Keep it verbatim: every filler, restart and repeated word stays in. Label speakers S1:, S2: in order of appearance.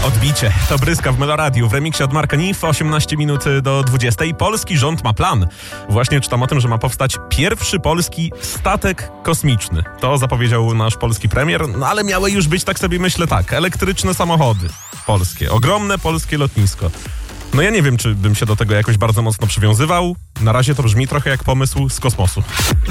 S1: Odbicie. To Bryska w Meloradiu w remiksie od Marka Nif, osiemnaście minut do dwudziestej. Polski rząd ma plan. Właśnie czytam o tym, że ma powstać pierwszy polski statek kosmiczny. To zapowiedział nasz polski premier, no ale miały już być, tak sobie myślę, tak, elektryczne samochody polskie. Ogromne polskie lotnisko. No ja nie wiem, czy bym się do tego jakoś bardzo mocno przywiązywał. Na razie to brzmi trochę jak pomysł z kosmosu.